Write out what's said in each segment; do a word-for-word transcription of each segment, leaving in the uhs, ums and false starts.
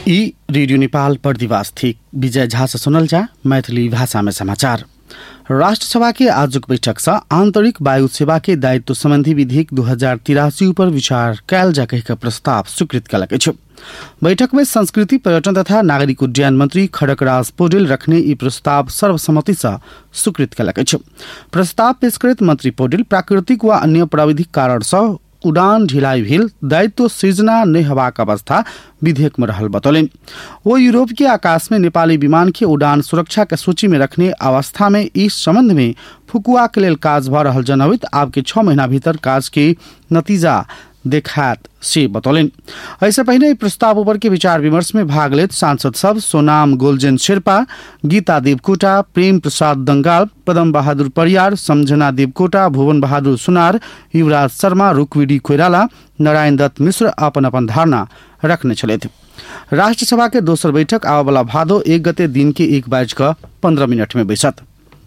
ई radio Nepal Bardibas थी विजय झा से सुनल जा मैथिली भाषा में समाचार। राष्ट्र सभा के आजुक बैठक से आंतरिक वायु सेवा के दायित्व संबंधी विधेयक दो हजार तिरासी पर विचार कयल जा कह प्रस्ताव स्वीकृत कलक छ। बैठक में संस्कृति पर्यटन तथा नागरिक उड्डयन मंत्री खड़गराज पौडेल रखने ई प्रस्ताव सर्वसम्मति से स्वीकृत कलक छ। प्रस्ताव पेश करत मंत्री पौडेल प्राकृतिक व अन्य प्राविधिक कारण से उड़ान ढिलाई भेल दायित्व सृजना नहीं हेबाक अवस्था विधेयक में रहल बतौलन। वो यूरोप के आकाश में नेपाली विमान के उड़ान सुरक्षा के सूची में रखने अवस्था में इस संबंध में फुकुआ के लेल काज भ रहल जनहित आब के छह महीना भीतर काज के नतीजा देखात से बतौलन। ऐसे पहले प्रस्ताव पर के विचार विमर्श में भाग लेत सांसद सब सोनाम गोलजेन शेर्पा, गीता देवकोटा, प्रेम प्रसाद दंगाल, पदम बहादुर परियार, समझना देवकोटा, भुवन बहादुर सुनार, युवराज शर्मा, रुकविडी कोइराला, नारायण दत्त मिश्र अपन अपन धारणा रखने चले थे। राष्ट्र सभा के दोसर बैठक आवे वाला भादो एक गते दिन के एक बज का पंद्रह मिनट में बैसत।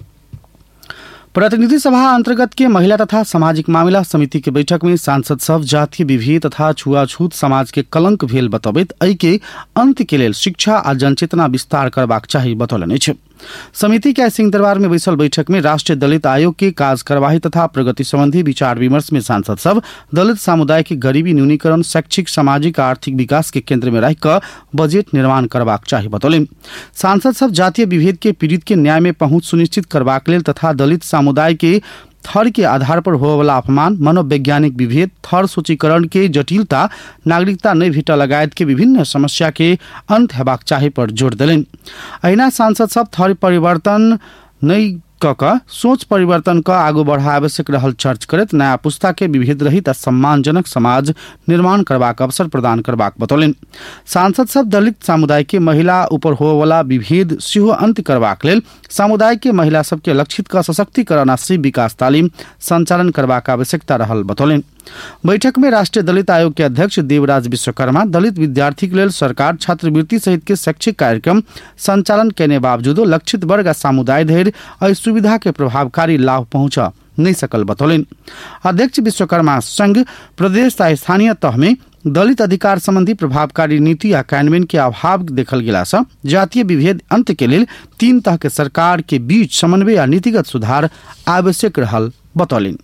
प्रतिनिधि सभा अंतर्गत के महिला तथा सामाजिक मामला समिति के बैठक में सांसद सब जातीय विभेद तथा छुआछूत समाज के कलंक भेल बतौबैत एहि के अंत के लेल शिक्षा आ जनचेतना विस्तार करबाक चाही बतौलनि छ। समिति के सिंहदरबार में बैसल बैठक में राष्ट्रीय दलित आयोग के काज कार्यवाही तथा प्रगति संबंधी विचार विमर्श में सांसद सब दलित समुदाय के गरीबी न्यूनीकरण, शैक्षिक, सामाजिक आर्थिक विकास के केंद्र में रह बजेट निर्माण करबाक चाही बतौलन। सांसद सब जातीय विभेद के पीड़ित के न्याय में पहुंच सुनिश्चित करबाक लेल तथा दलित समुदाय के थर के आधार पर हो वाला अपमान, मनोवैज्ञानिक विभेद, थर सूचीकरण के जटिलता, नागरिकता नहीं भेट लगायत के विभिन्न समस्या के अंत हेबाक चाहे पर जोर दिलन। अहिना सांसद सब थर परिवर्तन नहीं कक सोच परिवर्तन का आगू बढ़ा आवश्यक रहल चर्च करत नया पुस्ता के विभेद रहित आ सम्मानजनक समाज निर्माण करबाक अवसर प्रदान करबाक बतौलन। सांसद सब दलित समुदाय के महिला ऊपर हो वाला विभेद सेहो अंत करबाक लेल समुदाय के महिला सबके लक्षित का सशक्तिकरण आ शिव विकास तालीम संचालन करबाक आवश्यकता रहल बतौलन। बैठक में राष्ट्रीय दलित आयोग के अध्यक्ष देवराज विश्वकर्मा दलित विद्यार्थी के लेल सरकार छात्रवृत्ति सहित के शैक्षिक कार्यक्रम संचालन करने बावजूदो लक्षित वर्ग आ समुदाय धरि एहि सुविधा के प्रभावकारी लाभ पहुंचा नहीं सकल बतौलन। अध्यक्ष विश्वकर्मा संघ प्रदेश आ स्थानीय तह में दलित अधिकार संबंधी प्रभावकारी नीति आ कार्यान्वयन के अभाव देखल गेला से जातीय विभेद अंत के लेल तीन तह के सरकार के बीच समन्वय आ नीतिगत सुधार आवश्यक रहल बतौलन।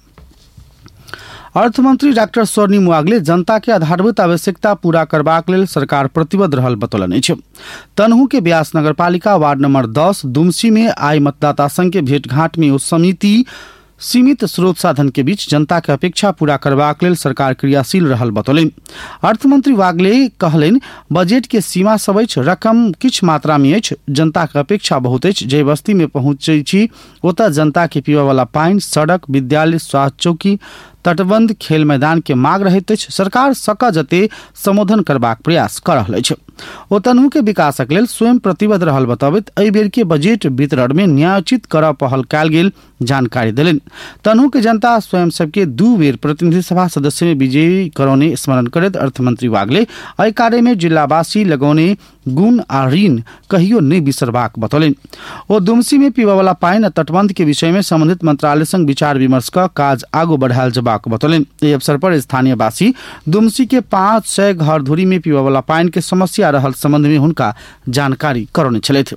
अर्थमंत्री डॉक्टर स्वर्णिम वाग्ले जनता के आधारभूत आवश्यकता पूरा करबाक लेल सरकार प्रतिबद्ध रहल बतौलनि छ। तनहु के ब्यास नगरपालिका वार्ड नंबर दस दुमसी में आई मतदाता संघ के भेंटघाट में उस समिति सीमित स्रोत साधन के बीच जनता के अपेक्षा पूरा करबाक लेल सरकार क्रियाशील रहल बतौलन। अर्थमंत्री वाग्ले कहलन बजट के सीमा सब अछि, रकम किछ मात्रा में अछि, जनता के अपेक्षा बहुत अछि। जे बस्ती में पहुंचे छी ओतऽ जनता के पीबा वाला पानी, सड़क, विद्यालय, स्वास्थ्य चौकी, तटबंध, खेल मैदान के मांग रहैत अछि। सरकार सक जते संबोधन करबाक प्रयास कर रहल अछि। ओतनहु के विकासक लेल स्वयं प्रतिबद्ध रहल बतौबैत एहि बेर के बजट वितरण में न्यायोचित करऽ पहल कयल गेल जानकारी देलन। तनहु के जनता स्वयं सबके दू बेर प्रतिनिधि सभा सदस्य में विजयी करौने स्मरण करैत अर्थमंत्री वाग्ले एहि कार्य में जिलावासी लगौने गुण आ ऋण कहियो नहीं बिसरबाक बतौलन। ओ दुमसी में पीबा वाला पानी आ तटबंध के विषय में संबंधित मंत्रालय संग विचार विमर्श का काज आगू बढ़ायल जबाक बतौलन। एहि अवसर पर स्थानीय वासी दुमसी के पांच सौ घर धुरी में पीबा वाला पानी के समस्या रहल संबंध में हुनका जानकारी करौने छलथि।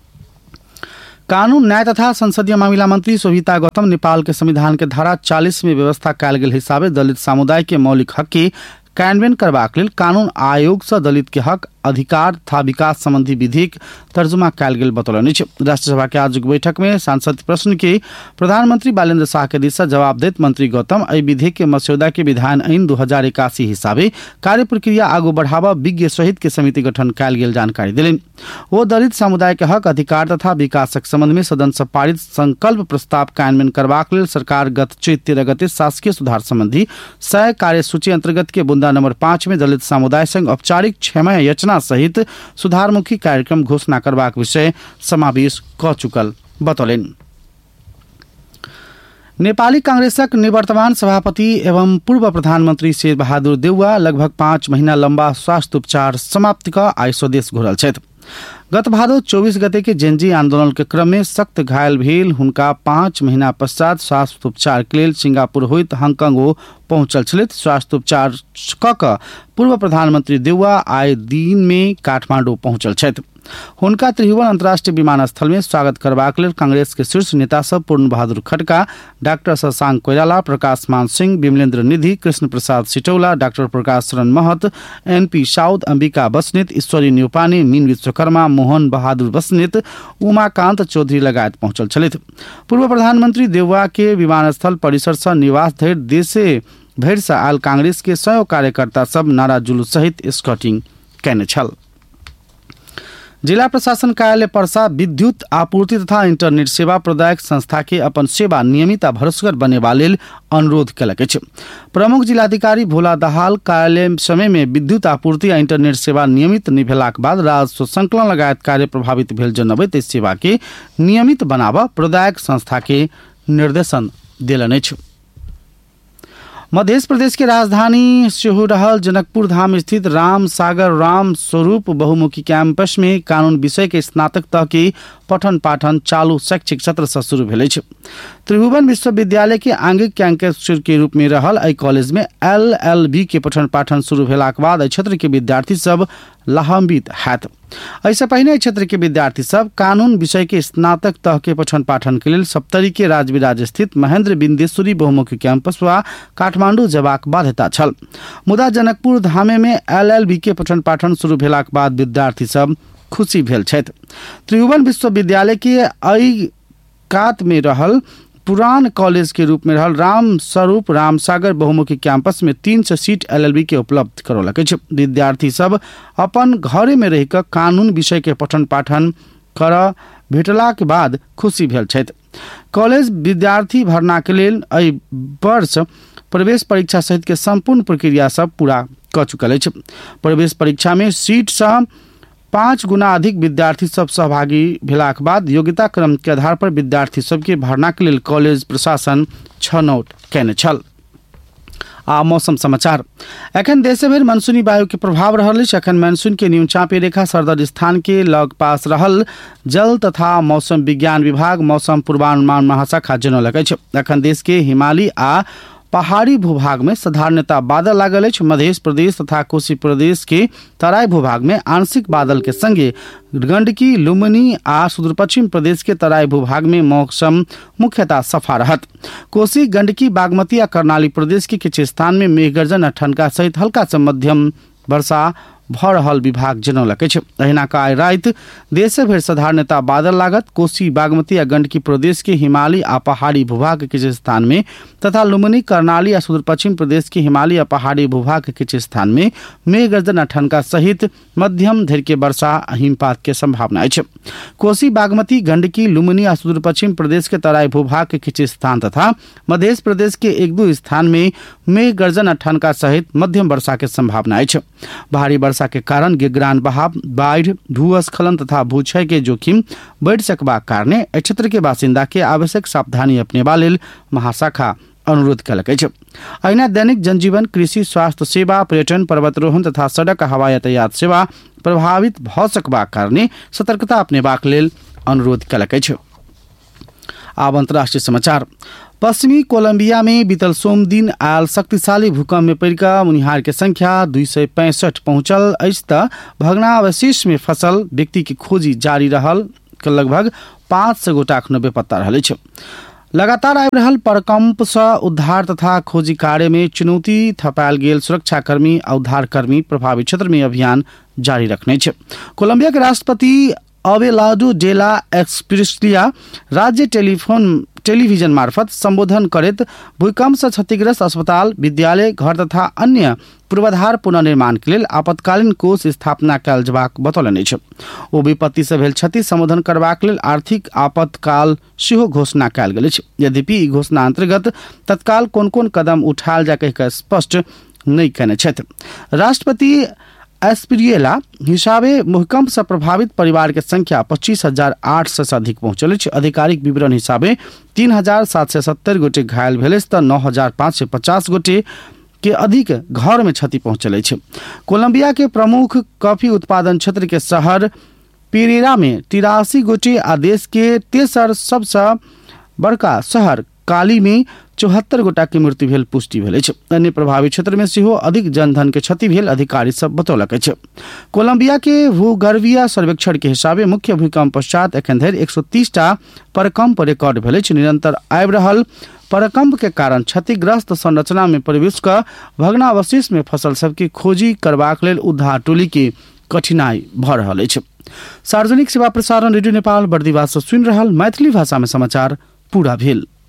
कानून, न्याय तथा संसदीय मामिला मंत्री शोभिता गौतम नेपाल के संविधान के धारा चालीस में व्यवस्था कयल गेल हिसाबे दलित समुदाय के मौलिक हक के कार्यान्वयन करबाक लेल कानून आयोग से दलित के हक, अधिकार तथा विकास संबंधी विधेयक तर्जुमा कयल गेल बतौलनि छ। राष्ट्रसभा के आजुक बैठक में सांसद प्रश्न के प्रधानमंत्री बालेन्द्र शाह के दिस से जवाब देत मंत्री गौतम एहि विधेयक के मस्यौदा के विधान ऐन दो हजार इक्यासी हिसाबे कार्य प्रक्रिया आगू बढ़ावा विज्ञ सहित के समिति गठन कयल गेल जानकारी दिलन। वो दलित समुदाय के हक, अधिकार तथा विकासक संबंध में सदन से पारित संकल्प प्रस्ताव कार्यान्वयन करबाक लेल सरकार गत चैत तेरह गते शासकीय सुधार संबंधी सय कार्यसूची अंतर्गत के बुंदा नंबर पांच में दलित समुदाय संग औपचारिक क्षमा याचना सहित सुधारमुखी कार्यक्रम घोषणा करबाक विषय समावेश क चुकल बतौलन। नेपाली कांग्रेसक निवर्तमान सभापति एवं पूर्व प्रधानमंत्री शेर बहादुर देउवा लगभग पांच महीना लंबा स्वास्थ्य उपचार समाप्ति का आई स्वदेश घुरल छथि। गत भादो चौबीस गते के जेनजी आंदोलन के क्रम में सख्त घायल भेल हुनका पांच महीना पश्चात स्वास्थ्य उपचार के लिए सिंगापुर होइत हांगकांग ओ पहुंचल छलथि। स्वास्थ्य उपचार क क पूर्व प्रधानमंत्री देउवा आइ दिन में काठमांडू पहुंचल छथि। हुनका त्रिभुवन अंतर्राष्ट्रीय विमानस्थल में स्वागत करबाक लेल कांग्रेस के शीर्ष नेता सब पूर्ण बहादुर खड्का, डॉक्टर शशांक कोइराला, प्रकाश मान सिंह, विमलेन्द्र निधि, कृष्ण प्रसाद सिटौला, डॉक्टर प्रकाश शरण महत, एनपी साउद, अंबिका बस्नेत, ईश्वरी न्यौपाने, मीन विश्वकर्मा, मोहन बहादुर बस्नेत, उमाकांत चौधरी लगायत पहुंचल छलथि। पूर्व प्रधानमंत्री देउवा के विमानस्थल परिसर से निवास धरि देशे भरि से आयल कांग्रेस के सौ कार्यकर्ता सब नारा जुलूस सहित स्कॉटिंग कैने छल। जिला प्रशासन कार्यालय पर्सा विद्युत आपूर्ति तथा इंटरनेट सेवा प्रदायक संस्था के अपन सेवा नियमित आ भरोसेगर बनेबा लेल अनुरोध कयलक अछि। प्रमुख जिलाधिकारी भोला दाहाल कार्यालय समय में विद्युत आपूर्ति आ इंटरनेट सेवा नियमित नहि भेलाक बाद राजस्व संकलन लगायत कार्य प्रभावित भेल जनबैत इस सेवा के नियमित बनाबा प्रदायक संस्था के निर्देशन देलनि अछि। मध्य प्रदेश के राजधानी सेहो रहल जनकपुर धाम स्थित राम सागर राम स्वरूप बहुमुखी कैंपस में कानून विषय के स्नातक तक के पठन पाठन चालू शैक्षिक सत्र से शुरू भेल अछि। त्रिभुवन विश्वविद्यालय के आंगिक कैंपस के रूप में रहल एहि कॉलेज में एल एल बी के पठन पाठन शुरू भेलाक बाद एहि क्षेत्र के विद्यार्थी सब लाभान्वित हैत। ऐसे पहिने क्षेत्र के विद्यार्थी सब कानून विषय के स्नातक तह के पठन पाठन के लिए सप्तरी के राजविराज स्थित महेंद्र बिंदेश्वरी बहुमुखी कैंपस वा काठमांडू जबाक बाध्यता छल। मुदा जनकपुर धामे में एल एल बी के पठन पाठन शुरू भेलाक बाद विद्यार्थी सब खुशी भेल छथि। त्रिभुवन विश्वविद्यालय के एहि कात में रहल पुरान कॉलेज के रूप में रहल राम स्वरूप राम सागर बहुमुखी कैंपस में तीन सौ सीट एल एल बी के उपलब्ध करौलक अछि। विद्यार्थी सब अपन घरे में रहि कऽ कानून विषय के पठन पाठन कर भेटला के बाद खुशी भेल छथि। कॉलेज विद्यार्थी भरना के लेल एहि वर्ष प्रवेश परीक्षा सहित के संपूर्ण प्रक्रिया सब पूरा कऽ चुकल अछि। प्रवेश परीक्षा में सीट से पांच गुना अधिक विद्यार्थी सब सहभागी भेलाक बाद योग्यता क्रम के आधार पर विद्यार्थी सबके भरना के लेल कॉलेज प्रशासन छनौट कैने छल। आ मौसम समाचार एखन देश भर मानसूनी वायु के प्रभाव रहल अछि। एखन मानसून के न्यून चापी रेखा सरदर स्थान के लग पास रहल जल तथा मौसम विज्ञान विभाग मौसम पूर्वानुमान महाशाखा जनौलक अछि। एखन देश के हिमालयी आ पहाड़ी भूभाग में साधारणतः बादल लागल अछि। मध्य प्रदेश तथा कोशी प्रदेश के तराई भूभाग में आंशिक बादल के संगे गंडकी लुम्बिनी आ सुदूर पश्चिम प्रदेश के तराई भूभाग में मौसम मुख्यतः सफा रहत। कोसी गंडकी बागमती आ कर्णाली प्रदेश के किछु स्थान में मेघ गर्जन आ ठनका सहित हल्का से मध्यम वर्षा भऽ रहल विभाग जनौलक अछि। अहिना आइ राति देश भरि साधारणतः बादल लागत। कोसी बागमती आ गंडकी प्रदेश के हिमालयी आ पहाड़ी भूभाग के किछु स्थान में तथा लुम्बिनी कर्णाली आ सुदूर पश्चिम प्रदेश के हिमालयी आ पहाड़ी भूभाग के किछु स्थान में मेघ गर्जन आ ठनका सहित मध्यम धरि के वर्षा आ हिमपात के संभावना अछि। कोसी बागमती गंडकी लुम्बिनी आ सुदूर पश्चिम प्रदेश के तराई भूभाग के किछु स्थान तथा मध्य प्रदेश के एक दो स्थान में मेघ गर्जन आ ठनका सहित मध्यम वर्षा के संभावना अछि। भारी वर्षा के कारण गिगरान बहाव, बाढ़, भूस्खलन तथा भूक्षय के जोखिम बढ़ सकबाक कारणे क्षेत्र के बासिंदा के आवश्यक सावधानी अपनेबा लेल महाशाखा अनुरोध कयलक अछि। अहिना दैनिक जनजीवन, कृषि, स्वास्थ्य सेवा, पर्यटन, पर्वतारोहण तथा सड़क हवाई यातायात सेवा प्रभावित भऽ सकबाक कारणे सतर्कता अपनेबाक लेल अनुरोध कयलक अछि। आब अंतर्राष्ट्रीय समाचार पश्चिमी कोलंबिया में बीतल सोम दिन आयल शक्तिशाली भूकंप में पड़ कऽ मुनिहार के संख्या दू सौ पैंसठ पहुंचल अछि तऽ भग्नावशेष में फंसल व्यक्ति की खोजी जारी रहल। लगभग पाँच सौ गोटा अखनो बेपत्ता रहल अछि। लगातार आबि रहल प्रकंप से उद्धार तथा खोजी कार्य में चुनौती थपायल गेल सुरक्षाकर्मी आ उद्धारकर्मी प्रभावित क्षेत्र में अभियान जारी रखने छै। कोलंबिया के राष्ट्रपति अबेलाडो डेला एक्सप्रेसिया राज्य टेलीफोन टेलीविजन मार्फत संबोधन करैत भूकंप से क्षतिग्रस्त अस्पताल, विद्यालय, घर तथा अन्य पूर्वाधार पुनर्निर्माण के लेल आपातकालीन कोष स्थापना कयल जबाक बतौलनि अछि। ओ विपत्ति से भेल क्षति संबोधन करबाक लेल आर्थिक आपातकाल सेहो घोषणा कयल गेल अछि। यद्यपि ई घोषणा अंतर्गत तत्काल कोन कोन कदम उठायल जाय कहि स्पष्ट नहि कयने छथि। राष्ट्रपति एस्पिरिएला हिसाबे भूकंप से प्रभावित परिवार के संख्या पच्चीस हजार आठ सौ से अधिक पहुंचल अछि। आधिकारिक विवरण हिसाबे तीन हजार सात सौ सत्तर गोटे घायल भेल अछि तऽ नौ हजार पाँच सौ पचास गोटे के अधिक घर में क्षति पहुंचल अछि। कोलंबिया के प्रमुख कॉफी उत्पादन क्षेत्र के शहर पेरेरा में तिरासी गोटे आ देश के तेसर सबसे बड़का शहर काली में चौहत्तर गोटा के मृत्यु भेल पुष्टि भेल अछि। अन्य प्रभावित क्षेत्र में सेहो अधिक जनधन के क्षति भेल अधिकारी सब बतौलक अछि। कोलंबिया के भूगर्भीय सर्वेक्षण के हिसाबे मुख्य भूकंप पश्चात एखन धरि एक सौ तीस टा प्रकंप रिकॉर्ड भेल अछि। निरंतर आबि रहल प्रकंप के कारण क्षतिग्रस्त संरचना में प्रवेश कर भग्नावशेष में फसल सबके खोजी करबाक लेल उद्धार टोली के कठिनाई भ रहल अछि। सार्वजनिक सेवा प्रसारण रेडियो नेपाल बर्दिवास से सुनि रहल मैथिली भाषा में समाचार पूरा भेल।